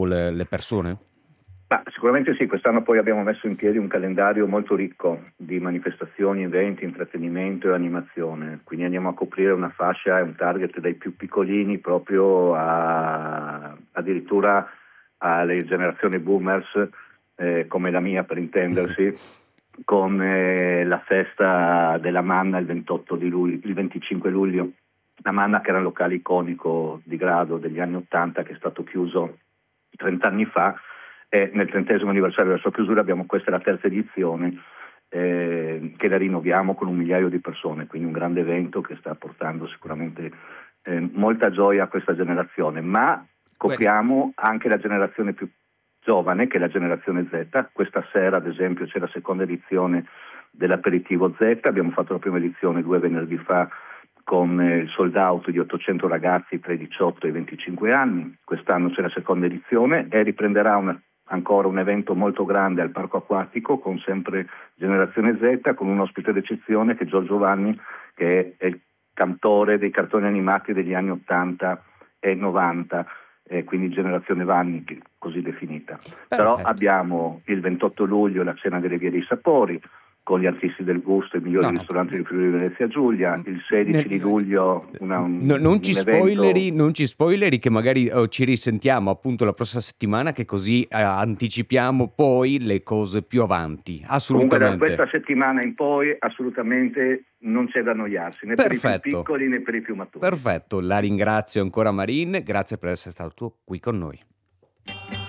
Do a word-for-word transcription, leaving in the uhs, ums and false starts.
le, le persone? Ma sicuramente sì, quest'anno poi abbiamo messo in piedi un calendario molto ricco di manifestazioni, eventi, intrattenimento e animazione, quindi andiamo a coprire una fascia e un target dai più piccolini proprio a, addirittura alle generazioni boomers, eh, come la mia per intendersi, con eh, la festa della Manna il ventotto di luglio, il venticinque luglio, la Manna che era un locale iconico di grado degli anni ottanta che è stato chiuso trenta anni fa. E nel trentesimo anniversario della sua chiusura abbiamo, questa è la terza edizione, eh, che la rinnoviamo con un migliaio di persone, quindi un grande evento che sta portando sicuramente eh, molta gioia a questa generazione, ma copriamo anche la generazione più giovane, che è la generazione Z. Questa sera ad esempio c'è la seconda edizione dell'aperitivo Z, abbiamo fatto la prima edizione due venerdì fa con eh, il sold out di ottocento ragazzi tra i diciotto e i venticinque anni. Quest'anno c'è la seconda edizione e riprenderà una ancora un evento molto grande al parco acquatico con sempre Generazione Z, con un ospite d'eccezione che è Giorgio Vanni, che è il cantore dei cartoni animati degli anni ottanta e novanta, eh, quindi Generazione Vanni così definita. Perfetto. Però abbiamo il ventotto luglio la cena delle vie dei sapori con gli artisti del gusto, i migliori No, no. ristoranti di Friuli Venezia Giulia, il sedici di luglio una, un, no, non ci un evento... spoileri, non ci spoileri che magari oh, ci risentiamo appunto la prossima settimana, che così eh, anticipiamo poi le cose più avanti. Assolutamente. Comunque da questa settimana in poi assolutamente non c'è da annoiarsi, né Perfetto. per i più piccoli né per i più maturi. Perfetto, la ringrazio ancora Marin, grazie per essere stato qui con noi.